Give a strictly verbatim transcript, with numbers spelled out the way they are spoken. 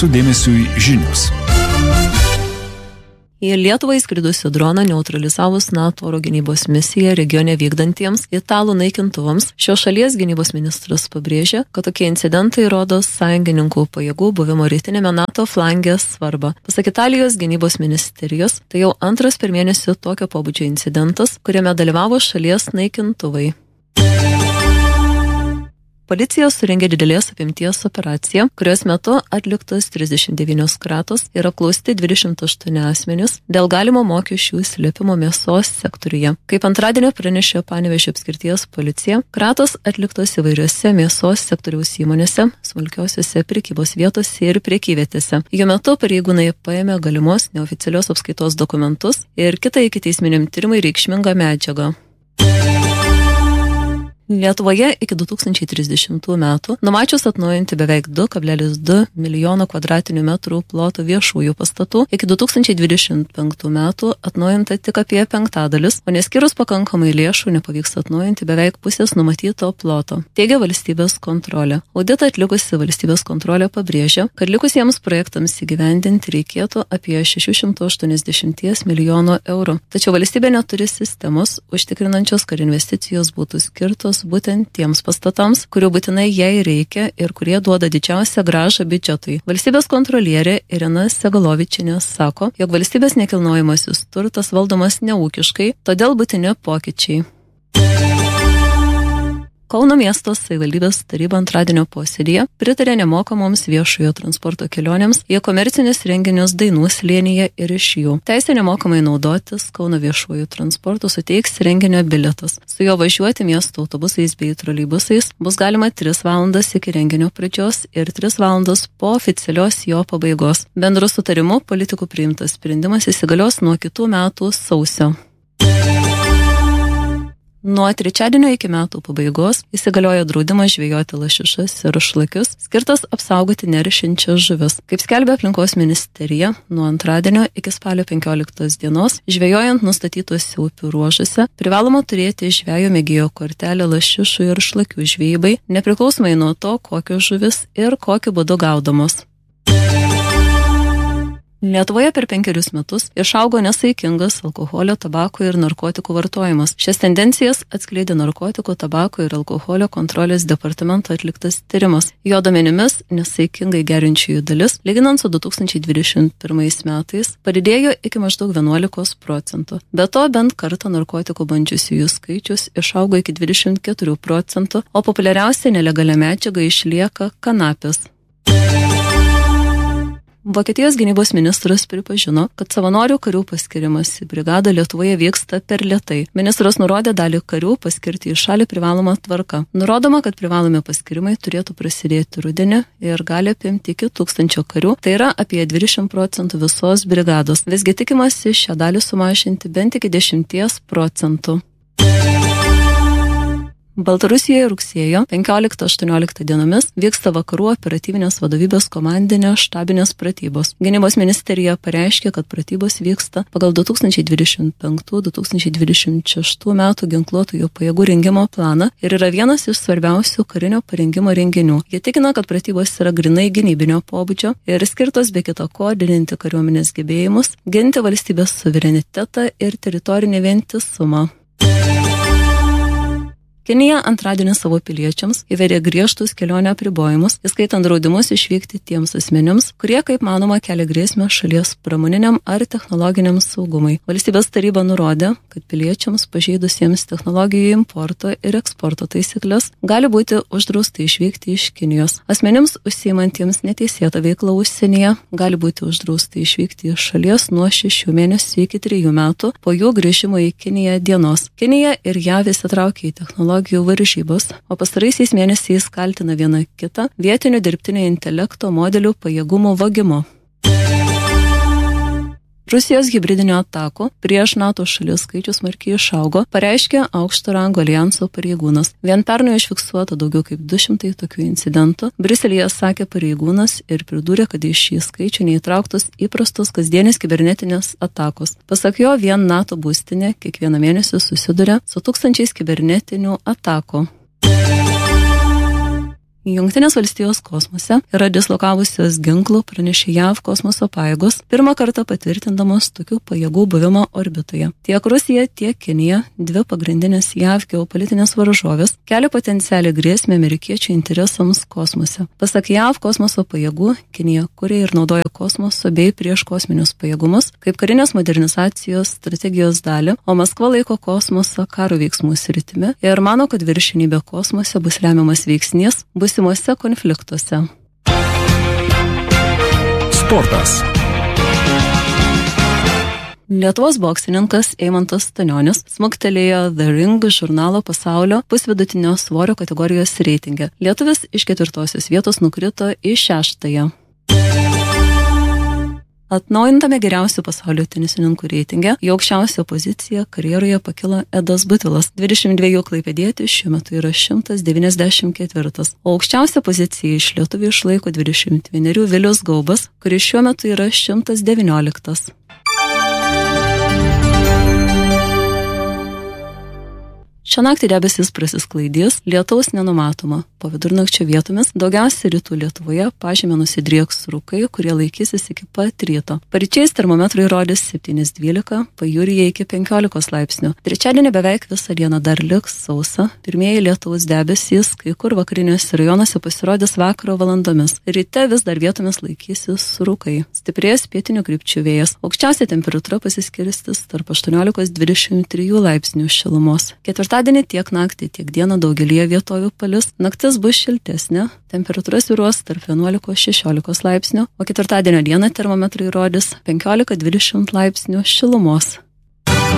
Jūsų dėmesiui žinios. Į Lietuvą įskridusių droną neutralizavus NATO oro gynybos misiją regione vykdantiems italų naikintuvams, šios šalies gynybos ministras pabrėžė, kad tokie incidentai rodo sąjungininkų pajėgų buvimo rytinėme NATO flange svarbą. Pasak Italijos gynybos ministerijos, tai jau antras per mėnesį tokio pobūdžio incidentas, kuriame dalyvavo šalies naikintuvai. Policija surengė didelės apimties operaciją, kurios metu atliktos trisdešimt devynios kratos ir apklausti dvidešimt aštuoni asmenys dėl galimo mokesčių slėpimo mėsos sektoriuje. Kaip antradienį pranešė Panevėžio apskrities policija, kratos atliktos įvairiose mėsos sektoriaus įmonėse, smulkiosiuose prekybos vietose ir prekyvietėse. Jų metu pareigūnai paėmė galimos neoficialios apskaitos dokumentus ir kitą ikiteisminiam tyrimui reikšmingą medžiagą. Lietuvoje iki du tūkstančiai trisdešimtų metų numačius atnaujinti beveik du kablelis du milijono kvadratinių metrų ploto viešųjų pastatų, iki du tūkstančiai dvidešimt penktų metų atnaujinta tik apie penktadalis, o neskyrus pakankamai lėšų nepavyks atnaujinti beveik pusės numatyto ploto, teigia valstybės kontrolė. Auditą atlikusi valstybės kontrolė pabrėžia, kad likusiems projektams įgyvendinti reikėtų apie šeši šimtai aštuoniasdešimt milijonų eurų. Tačiau valstybė neturi sistemos užtikrinančios, kad investicijos būtų skirtos būtent tiems pastatams, kurių būtinai jai reikia ir kurie duoda didžiausią grąžą biudžetui. Valstybės kontrolierė Irina Segalovičienė sako, jog valstybės nekilnojamasis turtas valdomas neūkiškai, todėl būtini pokyčiai. Kauno miesto savivaldybės taryba antradienio posėdyje pritarė nemokamoms viešojo transporto kelionėms į komercinius renginius Dainų slėnyje ir iš jų. Teisę nemokamai naudotis Kauno viešuoju transportu suteiks renginio bilietas. Su juo važiuoti miesto autobusais bei troleibusais bus galima tris valandas iki renginio pradžios ir tris valandas po oficialios jo pabaigos. Bendru sutarimu politikų priimtas sprendimas įsigalios nuo kitų metų sausio. Nuo trečiadienio iki metų pabaigos įsigaliojo draudimas žvejoti lašišas ir šlakius, skirtas apsaugoti neršiančias žuvis. Kaip skelbia aplinkos ministerija, nuo antradienio iki spalio penkioliktos dienos, žvejojant nustatytuose upių ruožuose, privaloma turėti žvejo mėgėjo kortelę lašišų ir šlakių žvejybai, nepriklausomai nuo to, kokios žuvis ir kokiu būdu gaudomos. Lietuvoje per penkerius metus išaugo nesaikingas alkoholio, tabako ir narkotikų vartojimas. Šias tendencijas atskleidė narkotikų, tabako ir alkoholio kontrolės departamento atliktas tyrimas. Jo duomenimis nesaikingai geriančiųjų dalis, lyginant su du tūkstančiai dvidešimt pirmais metais, padidėjo iki maždaug vienuolikos procentų. Be to, bent kartą narkotikų bandžiusiųjų skaičius išaugo iki dvidešimt keturių procentų, o populiariausia nelegalia medžiaga išlieka kanapės. Vokietijos gynybos ministras pripažino, kad savanorių karių paskirimas į brigadą Lietuvoje vyksta per lėtai. Ministras nurodė dalį karių paskirti į šalį privalomą tvarką. Nurodoma, kad privalomi paskirimai turėtų prasidėti rudenį ir gali apimti iki tūkstančio karių, tai yra apie dvidešimt procentų visos brigados. Visgi tikimasi šią dalį sumažinti bent iki dešimties procentų. Baltarusijoje rugsėjo penkioliktą aštuonioliktą dienomis vyksta vakarų operatyvinės vadovybės komandinė štabinės pratybos. Gynybos ministerija pareiškė, kad pratybos vyksta pagal du tūkstančiai dvidešimt penktų - du tūkstančiai dvidešimt šeštų metų ginkluotųjų pajėgų rengimo planą ir yra vienas iš svarbiausių karinio parengimo renginių. Jie tikina, kad pratybos yra grinai gynybinio pobūdžio ir skirtos be kita ko didinti kariuomenės gebėjimus, ginti valstybės suverenitetą ir teritorinį vientisumą. Kinija antradienį savo piliečiams įvedė griežtus kelionę apribojimus, įskaitant draudimus išvykti tiems asmenims, kurie, kaip manoma, kelia grėsmę šalies pramoniniam ar technologiniam saugumui. Valstybės taryba nurodė, kad piliečiams pažeidusiems technologijų importo ir eksporto taisyklės gali būti uždrausta išvykti iš Kinijos. Asmenims užsiimantiems neteisėtą veiklą užsienyje gali būti uždrausta išvykti iš šalies nuo šešių mėnesių iki trijų metų po jų grįžimo į Kiniją dienos. Kinija ir J A V įsitraukė į technologijų varžybos, o pastaraisiais mėnesiais kaltina viena kitą vietinių dirbtinio intelekto modelių pajėgumų vagimu. Rusijos hibridinių atakų prieš NATO šalių skaičius smarkiai išaugo, pareiškė aukšto rango alijanso pareigūnas. Vien pernai užfiksuota daugiau kaip du šimtai tokių incidentų. Briuselyje sakė pareigūnas ir pridūrė, kad į šį skaičių neįtrauktos įprastos kasdienės kibernetinės atakos. Pasak jo, vien NATO būstinė kiekvieną mėnesį susiduria su tūkstančiais kibernetinių atakų. Jungtinės valstijos kosmose yra dislokavusios ginklų, pranešė J A V kosmoso pajėgos, pirmą kartą patvirtindamos tokių pajėgų buvimą orbitoje. Tiek Rusija, tiek Kinija, dvi pagrindinės J A V geopolitinės varžovės, kelia potencialią grėsmę amerikiečių interesams kosmose. Pasak J A V kosmoso pajėgų, Kinija kuria ir naudoja kosmoso bei prieš kosminius pajėgumus kaip karinės modernizacijos strategijos dalį, o Maskva laiko kosmosą karo veiksmų sritimi ir mano, kad viršenybė kosmose bus lemiamas veiksnys būsimuose konfliktuose. Sportas. Lietuvos boksininkas Eimantas Stanionis smuktelėjo The Ring žurnalo pasaulio pusvidutinio svorio kategorijos reitinge. Lietuvis iš ketvirtosios vietos nukrito į šeštąją. Atnaujintame geriausių pasaulio tenisininkų reitinge į aukščiausią poziciją karjeroje pakilo Edas Butvilas. dvidešimt dviejų klaipėdietis šiuo metu yra šimtas devyniasdešimt ketvirtas, o aukščiausią poziciją iš lietuvių išlaiko dvidešimt vienerių Vilius Gaubas, kuris šiuo metu yra šimtas devynioliktas. Šią naktį debesis prasisklaidys, lietaus nenumatoma. Po vidurnakčio vietomis daugiausiai rytų Lietuvoje pažeme nusidrieks rūkai, kurie laikysis iki pat ryto. Paryčiais termometrai rodys septyni dvylika, pajūryje iki penkiolikos laipsnių. Trečiadienį beveik visą dieną dar liks sausa. Pirmieji lietaus debesys, kai kur vakariniuose rajonuose pasirodys vakaro valandomis. Ryte vis dar vietomis laikysis rūkai. Stiprės pietinių krypčių vėjas. Aukščiausia temperatūra pasiskirstis tarp aštuoniolikos dvidešimt trijų laipsnių šilumos. Ketvirtadienį tiek naktį, tiek dieną daugelyje vietovių palis. Naktis bus šiltesnė, temperatūra svyruos tarp vienuolikos šešiolikos laipsnių, o ketvirtadienio dieną termometrai rodys penkiolika dvidešimt laipsnių šilumos.